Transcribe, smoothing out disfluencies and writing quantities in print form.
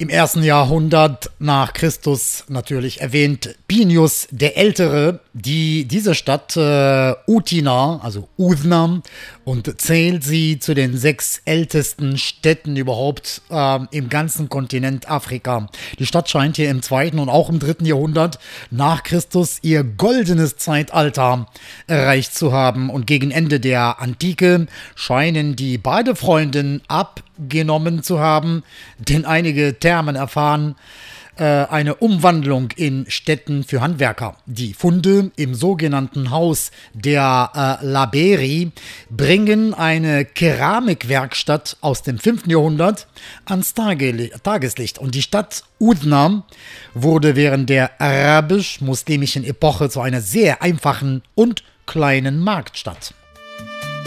im 1. Jahrhundert nach Christus natürlich erwähnt Plinius der Ältere, diese Stadt Utina, also Uthna, und zählt sie zu den 6 ältesten Städten überhaupt im ganzen Kontinent Afrika. Die Stadt scheint hier im 2. und auch im 3. Jahrhundert nach Christus ihr goldenes Zeitalter erreicht zu haben, und gegen Ende der Antike scheinen die Badefreunden abgenommen zu haben, denn einige Thermen erfahren eine Umwandlung in Städten für Handwerker. Die Funde im sogenannten Haus der Laberi bringen eine Keramikwerkstatt aus dem 5. Jahrhundert ans Tageslicht. Und die Stadt Uthna wurde während der arabisch-muslimischen Epoche zu einer sehr einfachen und kleinen Marktstadt.